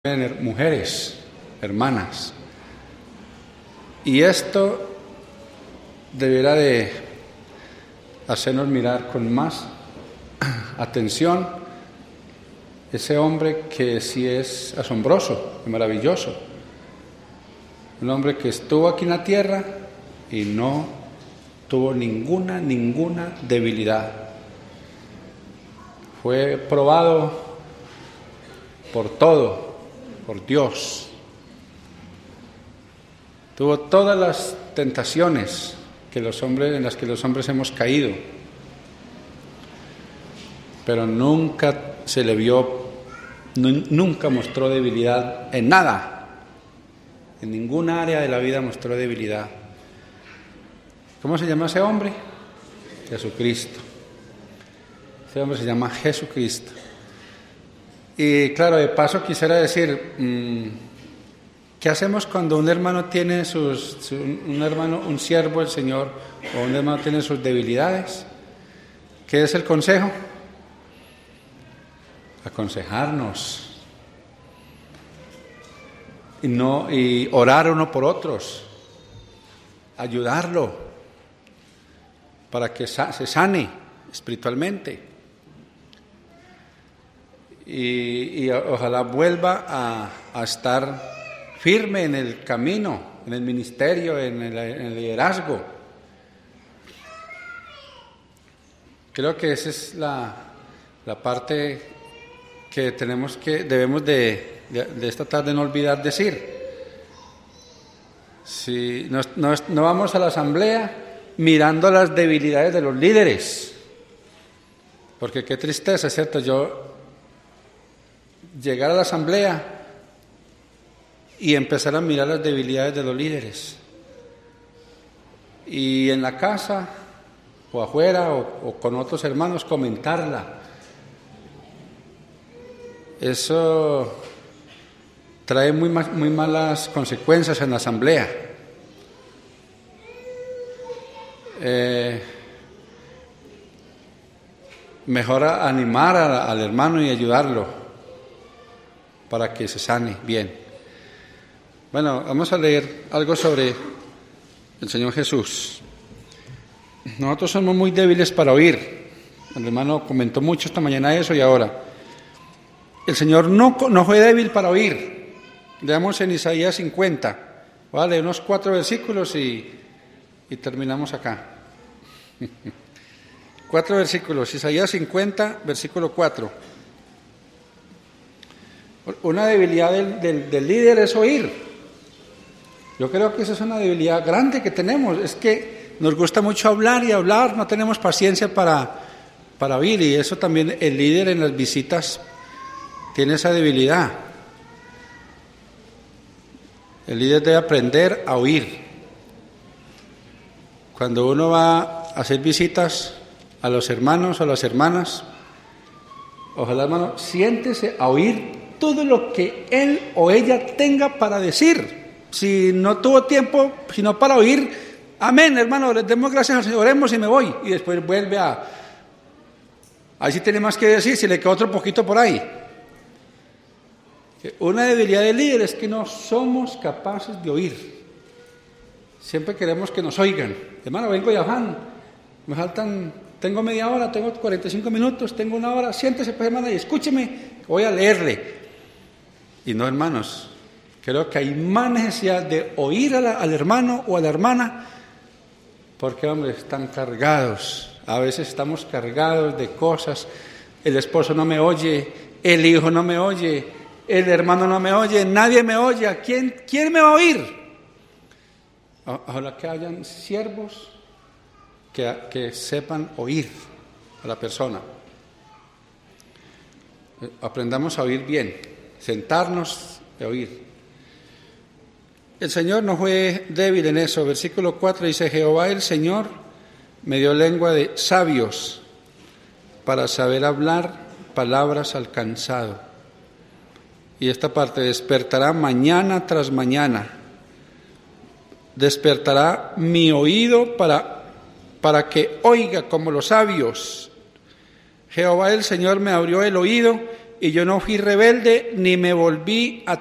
mujeres, hermanas. Y esto deberá de hacernos mirar con más atención ese hombre que sí es asombroso y maravilloso. Un hombre que estuvo aquí en la tierra y no tuvo ninguna debilidad. Fue probado por todo, por Dios. Tuvo todas las tentaciones en las que los hombres hemos caído, pero nunca se le vio, nunca mostró debilidad en nada, en ninguna área de la vida mostró debilidad. ¿Cómo se llama ese hombre? Jesucristo. Ese hombre se llama Jesucristo. Y claro, de paso quisiera decir, ¿qué hacemos cuando un hermano tiene un siervo del Señor, o un hermano tiene sus debilidades? ¿Qué es el consejo? Aconsejarnos y orar uno por otros, ayudarlo para que se sane espiritualmente. Y ojalá vuelva a estar firme en el camino, en el ministerio, en el liderazgo. Creo que esa es la parte que debemos de esta tarde no olvidar decir. Si no vamos a la asamblea mirando las debilidades de los líderes, porque qué tristeza, ¿cierto? Yo llegar a la asamblea y empezar a mirar las debilidades de los líderes, y en la casa o afuera o con otros hermanos comentarla. Eso trae muy malas consecuencias en la asamblea. Mejor animar al hermano y ayudarlo para que se sane bien. Bueno, vamos a leer algo sobre el Señor Jesús. Nosotros somos muy débiles para oír. El hermano comentó mucho esta mañana eso y ahora. El Señor no fue débil para oír. Leamos en Isaías 50. Voy a leer unos 4 versículos y terminamos acá. 4 versículos. Isaías 50, versículo 4. Una debilidad del líder es oír. Yo creo que esa es una debilidad grande que tenemos. Es que nos gusta mucho hablar y hablar, no tenemos paciencia para oír, y eso también el líder en las visitas tiene esa debilidad. El líder debe aprender a oír. Cuando uno va a hacer visitas a los hermanos o a las hermanas, ojalá, hermano, siéntese a oír todo lo que él o ella tenga para decir. Si no tuvo tiempo, sino para oír, amén, hermano, les demos gracias al Señor, oremos y me voy. Y después vuelve ahí sí tiene más que decir, si le queda otro poquito por ahí. Una debilidad del líder es que no somos capaces de oír. Siempre queremos que nos oigan. Hermano, vengo de afán, me faltan, tengo media hora, tengo 45 minutos, tengo una hora, siéntese pues, hermana, y escúcheme, voy a leerle. Y no, hermanos, creo que hay más necesidad de oír al hermano o a la hermana, porque, hombre, están cargados. A veces estamos cargados de cosas. El esposo no me oye, el hijo no me oye, el hermano no me oye, nadie me oye. ¿A quién me va a oír? Ojalá que hayan siervos que sepan oír a la persona. Aprendamos a oír bien, sentarnos y oír. El Señor no fue débil en eso. Versículo 4 dice: Jehová el Señor me dio lengua de sabios para saber hablar palabras al cansado. Y esta parte: despertará mañana tras mañana, despertará mi oído para que oiga como los sabios. Jehová el Señor me abrió el oído y yo no fui rebelde ni me volví a